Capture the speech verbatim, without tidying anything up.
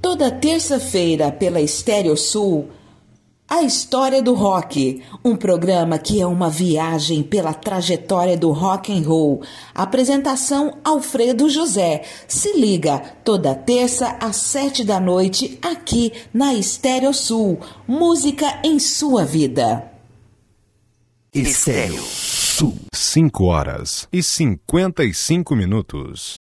Toda terça-feira pela Estéreo Sul, A História do Rock, um programa que é uma viagem pela trajetória do rock and roll. Apresentação Alfredo José. Se liga, toda terça às sete da noite, aqui na Estéreo Sul. Música em sua vida. Estéreo Sul. cinco horas e cinquenta e cinco minutos.